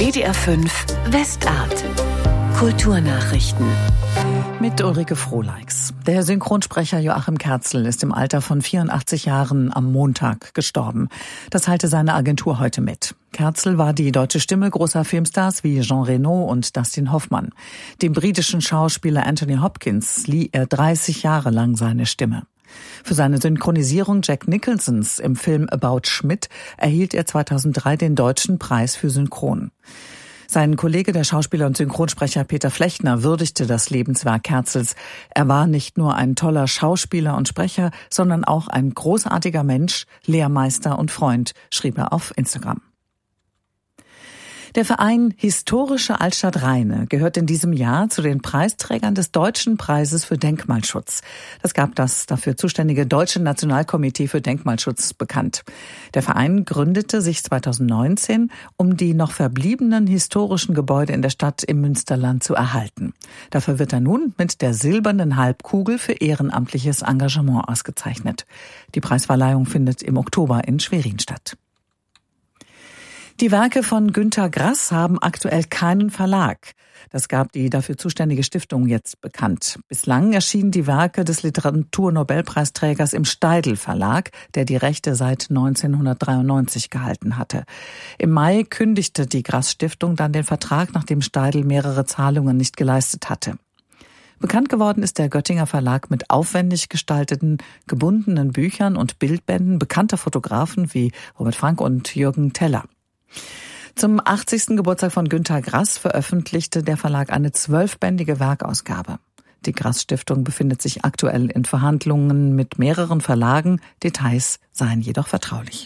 WDR 5 Westart. Kulturnachrichten. Mit Ulrike Frohleix. Der Synchronsprecher Joachim Kerzel ist im Alter von 84 Jahren am Montag gestorben. Das teilte seine Agentur heute mit. Kerzel war die deutsche Stimme großer Filmstars wie Jean Reno und Dustin Hoffmann. Dem britischen Schauspieler Anthony Hopkins lieh er 30 Jahre lang seine Stimme. Für seine Synchronisierung Jack Nicholsons im Film About Schmidt erhielt er 2003 den Deutschen Preis für Synchron. Sein Kollege, der Schauspieler und Synchronsprecher Peter Flechtner, würdigte das Lebenswerk Kerzels. Er war nicht nur ein toller Schauspieler und Sprecher, sondern auch ein großartiger Mensch, Lehrmeister und Freund, schrieb er auf Instagram. Der Verein Historische Altstadt Rheine gehört in diesem Jahr zu den Preisträgern des Deutschen Preises für Denkmalschutz. Das gab das dafür zuständige Deutsche Nationalkomitee für Denkmalschutz bekannt. Der Verein gründete sich 2019, um die noch verbliebenen historischen Gebäude in der Stadt im Münsterland zu erhalten. Dafür wird er nun mit der Silbernen Halbkugel für ehrenamtliches Engagement ausgezeichnet. Die Preisverleihung findet im Oktober in Schwerin statt. Die Werke von Günter Grass haben aktuell keinen Verlag. Das gab die dafür zuständige Stiftung jetzt bekannt. Bislang erschienen die Werke des Literaturnobelpreisträgers im Steidl Verlag, der die Rechte seit 1993 gehalten hatte. Im Mai kündigte die Grass Stiftung dann den Vertrag, nachdem Steidl mehrere Zahlungen nicht geleistet hatte. Bekannt geworden ist der Göttinger Verlag mit aufwendig gestalteten, gebundenen Büchern und Bildbänden bekannter Fotografen wie Robert Frank und Jürgen Teller. Zum 80. Geburtstag von Günter Grass veröffentlichte der Verlag eine 12-bändige Werkausgabe. Die Grass-Stiftung befindet sich aktuell in Verhandlungen mit mehreren Verlagen. Details seien jedoch vertraulich.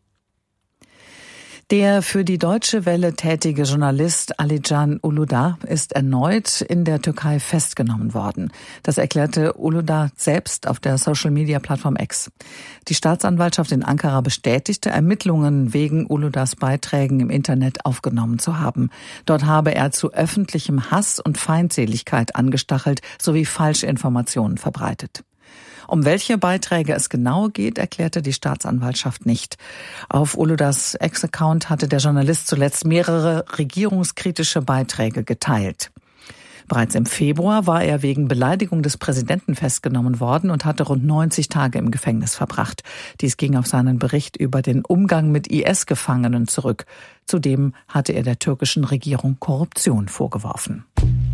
Der für die Deutsche Welle tätige Journalist Alican Uludağ ist erneut in der Türkei festgenommen worden. Das erklärte Uludağ selbst auf der Social-Media-Plattform X. Die Staatsanwaltschaft in Ankara bestätigte, Ermittlungen wegen Uludağs Beiträgen im Internet aufgenommen zu haben. Dort habe er zu öffentlichem Hass und Feindseligkeit angestachelt sowie Falschinformationen verbreitet. Um welche Beiträge es genau geht, erklärte die Staatsanwaltschaft nicht. Auf Uludağs Ex-Account hatte der Journalist zuletzt mehrere regierungskritische Beiträge geteilt. Bereits im Februar war er wegen Beleidigung des Präsidenten festgenommen worden und hatte rund 90 Tage im Gefängnis verbracht. Dies ging auf seinen Bericht über den Umgang mit IS-Gefangenen zurück. Zudem hatte er der türkischen Regierung Korruption vorgeworfen.